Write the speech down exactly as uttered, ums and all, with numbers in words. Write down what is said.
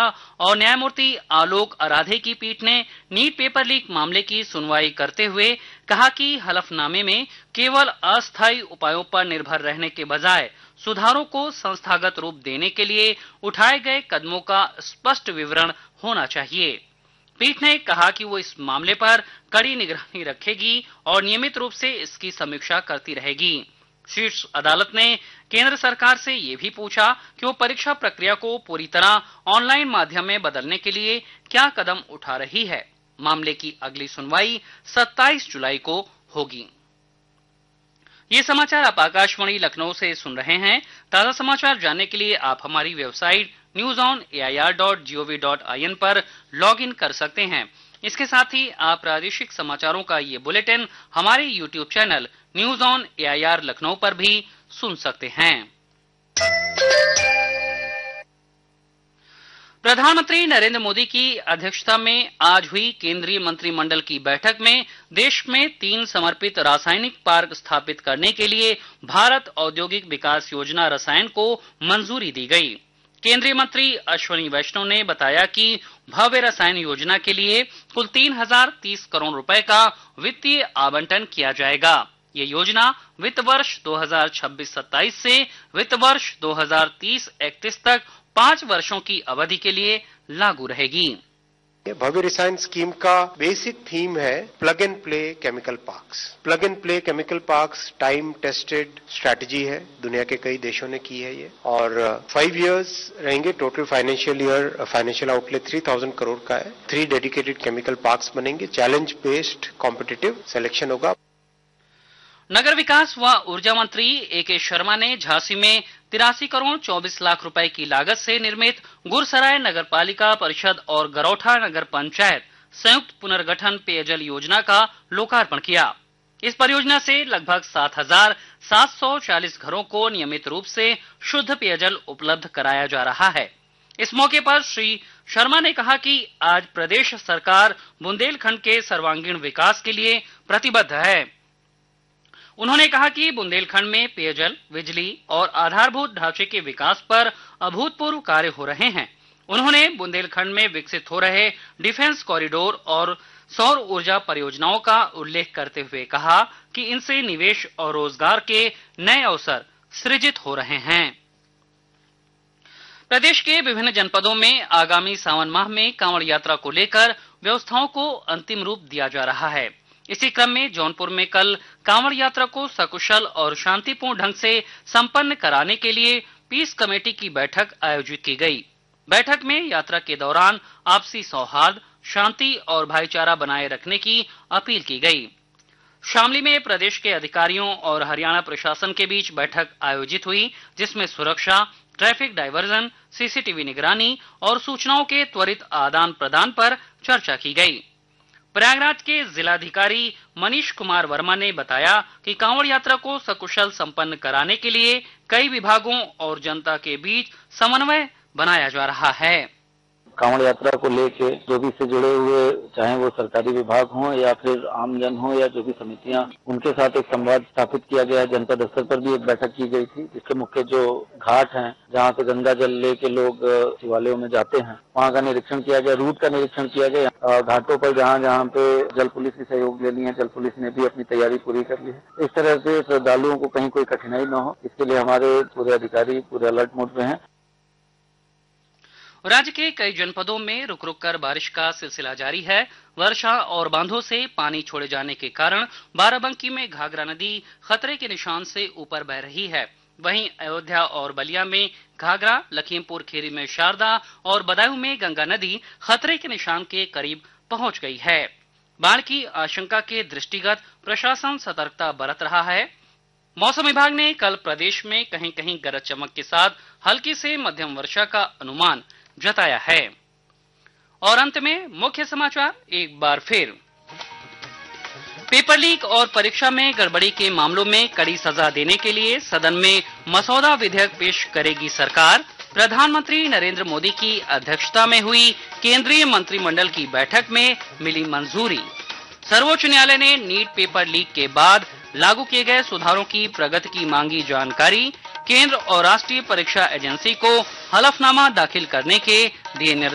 और न्यायमूर्ति आलोक आराधे की पीठ ने नीट पेपर लीक मामले की सुनवाई करते हुए कहा कि हलफनामे में केवल अस्थायी उपायों पर निर्भर रहने के बजाय सुधारों को संस्थागत रूप देने के लिए उठाए गए कदमों का स्पष्ट विवरण होना चाहिए। पीठ ने कहा कि वो इस मामले पर कड़ी निगरानी रखेगी और नियमित रूप से इसकी समीक्षा करती रहेगी। शीर्ष अदालत ने केंद्र सरकार से ये भी पूछा कि वो परीक्षा प्रक्रिया को पूरी तरह ऑनलाइन माध्यम में बदलने के लिए क्या कदम उठा रही है। मामले की अगली सुनवाई सत्ताईस जुलाई को होगी। ये समाचार आप आकाशवाणी लखनऊ से सुन रहे हैं। ताजा समाचार जानने के लिए आप हमारी website news on A I R dot G O V dot I N पर लॉग इन कर सकते हैं। इसके साथ ही आप प्रादेशिक समाचारों का ये बुलेटिन हमारे YouTube channel news on A I R Lucknow पर भी सुन सकते हैं। प्रधानमंत्री नरेंद्र मोदी की अध्यक्षता में आज हुई केंद्रीय मंत्रिमंडल की बैठक में देश में तीन समर्पित रासायनिक पार्क स्थापित करने के लिए भारत औद्योगिक विकास योजना रसायन को मंजूरी दी गई। केंद्रीय मंत्री अश्विनी वैष्णव ने बताया कि भव्य रसायन योजना के लिए कुल तीन हजार तीस करोड़ रुपए का वित्तीय आवंटन किया जाएगा। ये योजना वित्त वर्ष दो हजार छब्बीस सत्ताईस से वित्त वर्ष दो हजार तीस इकतीस तक पांच वर्षों की अवधि के लिए लागू रहेगी। भव्य रसायन स्कीम का बेसिक थीम है plug and play chemical parks. Plug and play chemical parks time tested strategy है, दुनिया के कई देशों ने की है ये, और फाइव इयर्स रहेंगे। Total financial year financial outlay three thousand crore का है। थ्री डेडिकेटेड केमिकल पार्क्स बनेंगे। चैलेंज बेस्ड कॉम्पिटिटिव सिलेक्शन होगा। नगर विकास व ऊर्जा मंत्री ए के शर्मा ने झांसी में तिरासी करोड़ चौबीस लाख रुपए की लागत से निर्मित गुरसराय नगर पालिका परिषद और गरौठा नगर पंचायत संयुक्त पुनर्गठन पेयजल योजना का लोकार्पण किया। इस परियोजना से लगभग सात हजार सात सौ चालीस घरों को नियमित रूप से शुद्ध पेयजल उपलब्ध कराया जा रहा है। इस मौके पर श्री शर्मा ने कहा कि आज प्रदेश सरकार बुंदेलखंड के सर्वांगीण विकास के लिए प्रतिबद्ध है। उन्होंने कहा कि बुंदेलखंड में पेयजल, बिजली और आधारभूत ढांचे के विकास पर अभूतपूर्व कार्य हो रहे हैं। उन्होंने बुंदेलखंड में विकसित हो रहे डिफेंस कॉरिडोर और सौर ऊर्जा परियोजनाओं का उल्लेख करते हुए कहा कि इनसे निवेश और रोजगार के नए अवसर सृजित हो रहे हैं। प्रदेश के विभिन्न जनपदों में आगामी सावन माह में कांवड़ यात्रा को लेकर व्यवस्थाओं को अंतिम रूप दिया जा रहा है। इसी क्रम में जौनपुर में कल कांवड़ यात्रा को सकुशल और शांतिपूर्ण ढंग से संपन्न कराने के लिए पीस कमेटी की बैठक आयोजित की गई। बैठक में यात्रा के दौरान आपसी सौहार्द, शांति और भाईचारा बनाए रखने की अपील की गई। शामली में प्रदेश के अधिकारियों और हरियाणा प्रशासन के बीच बैठक आयोजित हुई, जिसमें सुरक्षा, ट्रैफिक डायवर्जन, सी सी टी वी निगरानी और सूचनाओं के त्वरित आदान प्रदान पर चर्चा की गई। प्रयागराज के जिलाधिकारी मनीष कुमार वर्मा ने बताया कि कांवड़ यात्रा को सकुशल संपन्न कराने के लिए कई विभागों और जनता के बीच समन्वय बनाया जा रहा है। कांवड़ यात्रा को लेके जो भी इससे जुड़े हुए, चाहे वो सरकारी विभाग हों या फिर आमजन हो या जो भी समितियां, उनके साथ एक संवाद स्थापित किया गया है। जनपद स्तर पर भी एक बैठक की गई थी, जिसके मुख्य जो घाट हैं जहां से गंगा जल लेके लोग शिवालयों में जाते हैं, वहां का निरीक्षण किया गया, रूट का निरीक्षण किया गया। घाटों पर जहां जहां पे जल पुलिस की सहयोग लेनी है, जल पुलिस ने भी अपनी तैयारी पूरी कर ली है। इस तरह से श्रद्धालुओं को कहीं कोई कठिनाई न हो, इसके लिए हमारे पूरे अधिकारी पूरे अलर्ट मोड में हैं। राज्य के कई जनपदों में रुक रुक कर बारिश का सिलसिला जारी है। वर्षा और बांधों से पानी छोड़े जाने के कारण बाराबंकी में घाघरा नदी खतरे के निशान से ऊपर बह रही है। वहीं अयोध्या और बलिया में घाघरा, लखीमपुर खीरी में शारदा और बदायूं में गंगा नदी खतरे के निशान के करीब पहुंच गई है। बाढ़ की आशंका के दृष्टिगत प्रशासन सतर्कता बरत रहा है। मौसम विभाग ने कल प्रदेश में कहीं कहीं गरज चमक के साथ हल्की से मध्यम वर्षा का अनुमान जताया है। और अंत में मुख्य समाचार एक बार फिर। पेपर लीक और परीक्षा में गड़बड़ी के मामलों में कड़ी सजा देने के लिए सदन में मसौदा विधेयक पेश करेगी सरकार। प्रधानमंत्री नरेंद्र मोदी की अध्यक्षता में हुई केंद्रीय मंत्रिमंडल की बैठक में मिली मंजूरी। सर्वोच्च न्यायालय ने नीट पेपर लीक के बाद लागू किए गए सुधारों की प्रगति की मांगी जानकारी। केंद्र और राष्ट्रीय परीक्षा एजेंसी को हलफनामा दाखिल करने के दिए निर्देश।